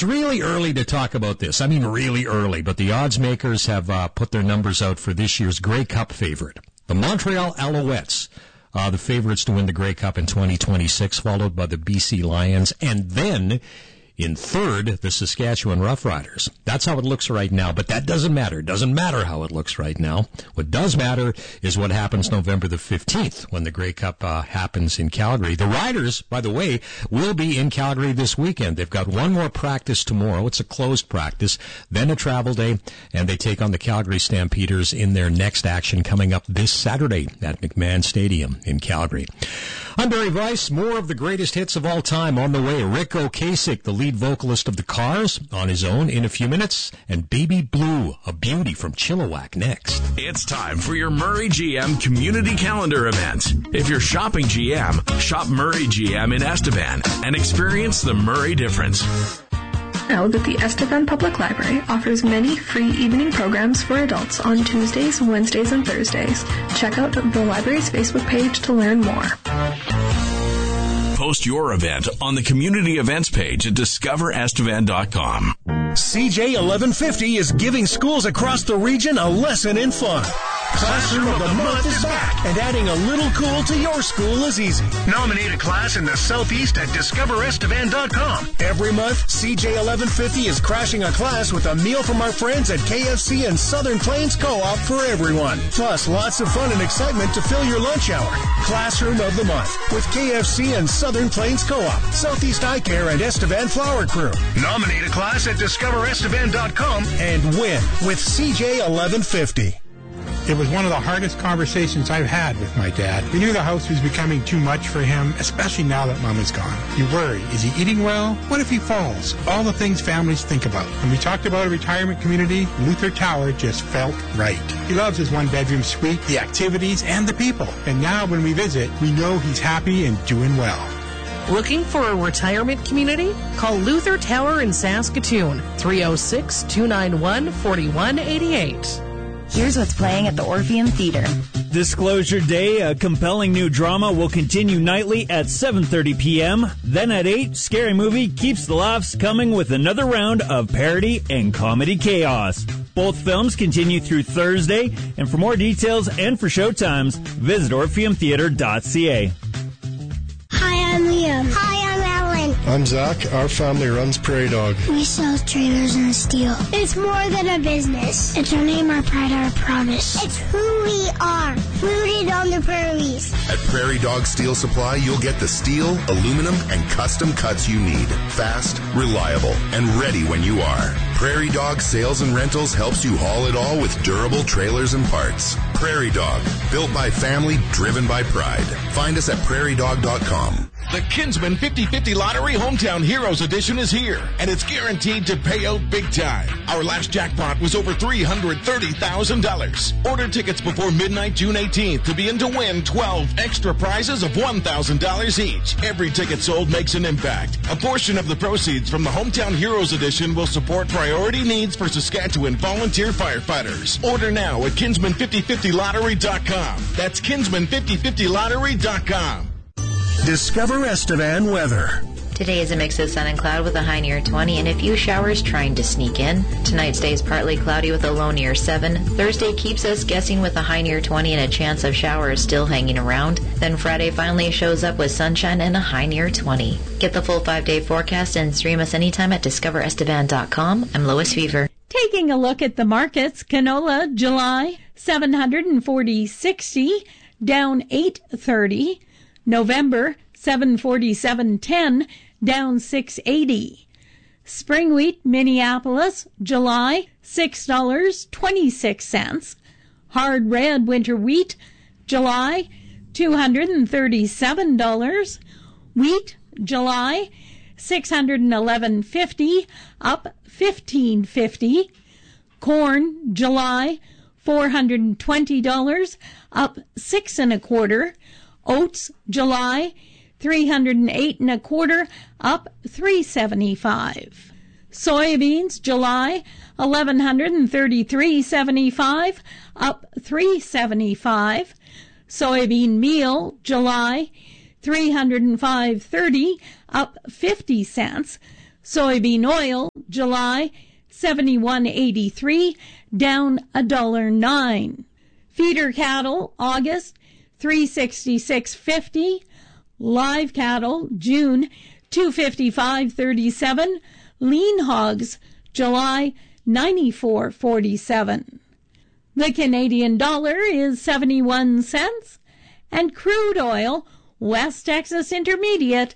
It's really early to talk about this. I mean, really early, but the odds makers have put their numbers out for this year's Grey Cup favorite. The Montreal Alouettes, the favorites to win the Grey Cup in 2026, followed by the BC Lions, and then in third, the Saskatchewan Roughriders. That's how it looks right now, but that doesn't matter. It doesn't matter how it looks right now. What does matter is what happens November the 15th when the Grey Cup happens in Calgary. The Riders, by the way, will be in Calgary this weekend. They've got one more practice tomorrow. It's a closed practice, then a travel day, and they take on the Calgary Stampeders in their next action coming up this Saturday at McMahon Stadium in Calgary. I'm Barry Weiss. More of the greatest hits of all time on the way. Rick Ocasek, the lead vocalist of the Cars, on his own in a few minutes, and Baby Blue, a beauty from Chilliwack, next. It's time for your Murray GM Community Calendar event. If you're shopping GM, shop Murray GM in Estevan and experience the Murray difference. Know that the Estevan Public Library offers many free evening programs for adults on Tuesdays, Wednesdays, and Thursdays. Check out the library's Facebook page to learn more. Post your event on the community events page at discoverestevan.com. CJ 1150 is giving schools across the region a lesson in fun. Classroom of the Month is back, and adding a little cool to your school is easy. Nominate a class in the Southeast at discoverestevan.com. Every month, CJ 1150 is crashing a class with a meal from our friends at KFC and Southern Plains Co-op for everyone. Plus, lots of fun and excitement to fill your lunch hour. Classroom of the Month with KFC and Southern Plains Co-op, Southeast Eye Care, and Estevan Flower Crew. Nominate a class at discoverestevan.com and win with CJ 1150. It was one of the hardest conversations I've had with my dad. We knew the house was becoming too much for him, especially now that Mom is gone. You worry, is he eating well? What if he falls? All the things families think about. When we talked about a retirement community, Luther Tower just felt right. He loves his one-bedroom suite, the activities, and the people. And now when we visit, we know he's happy and doing well. Looking for a retirement community? Call Luther Tower in Saskatoon, 306-291-4188. Here's what's playing at the Orpheum Theater. Disclosure Day, a compelling new drama, will continue nightly at 7:30 p.m. Then at 8, Scary Movie keeps the laughs coming with another round of parody and comedy chaos. Both films continue through Thursday, and for more details and for showtimes, visit orpheumtheater.ca. Hi, I'm Liam. Hi, I'm Ellen. I'm Zach. Our family runs Prairie Dog. We sell trailers and steel. It's more than a business. It's our name, our pride, our promise. It's who we are, rooted on the prairies. At Prairie Dog Steel Supply, you'll get the steel, aluminum, and custom cuts you need. Fast, reliable, and ready when you are. Prairie Dog Sales and Rentals helps you haul it all with durable trailers and parts. Prairie Dog, built by family, driven by pride. Find us at prairiedog.com. The Kinsman 50/50 Lottery Hometown Heroes Edition is here, and it's guaranteed to pay out big time. Our last jackpot was over $330,000. Order tickets before midnight, June 18th, to be in to win 12 extra prizes of $1,000 each. Every ticket sold makes an impact. A portion of the proceeds from the Hometown Heroes Edition will support priority needs for Saskatchewan volunteer firefighters. Order now at Kinsman5050lottery.com. That's Kinsman5050lottery.com. Discover Estevan weather. Today is a mix of sun and cloud with a high near 20 and a few showers trying to sneak in. Tonight stays partly cloudy with a low near 7. Thursday keeps us guessing with a high near 20 and a chance of showers still hanging around. Then Friday finally shows up with sunshine and a high near 20. Get the full 5-day forecast and stream us anytime at discoverestevan.com. I'm Lois Fever. Taking a look at the markets, canola, July, 740.60, down 8.30. November, 747.10, down 6.80. Spring wheat, Minneapolis, July, $6.26. Hard red winter wheat, July, $237. Wheat, July, $611.50, up $15.50. Corn, July, $420, up 6 1/4. Oats, July, $308 1/4, up $3.75. Soybeans, July, $1,133.75, up $3.75. Soybean meal, July, $305.30, up 50 cents. Soybean oil, July, $71.83, down $1.09. Feeder cattle, August, $366.50. Live cattle, June, $255.37. Lean hogs, July, $94.47. The Canadian dollar is 71 cents, and crude oil, West Texas Intermediate,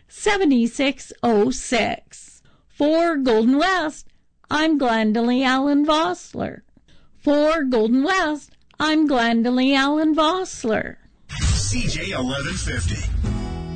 76.06. For Golden West, I'm Glendalee Allen Vossler. For Golden West, I'm Glendalee Allen Vossler. CJ 1150.